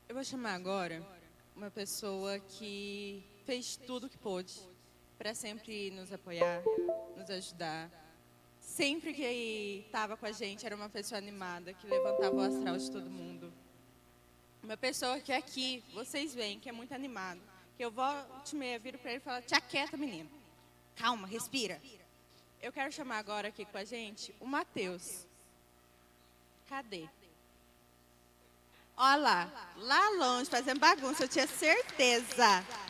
Eu vou chamar agora uma pessoa que fez tudo o que pôde para sempre nos apoiar, nos ajudar. Sempre que estava com a gente, era uma pessoa animada, que levantava o astral de todo mundo. Uma pessoa que aqui, vocês veem, que é muito animado. Que eu volto e meia, viro para ele e falo, te aquieta, menino. Calma, respira. Eu quero chamar agora aqui com a gente o Matheus. Cadê? Olha lá longe, fazendo bagunça, eu tinha certeza.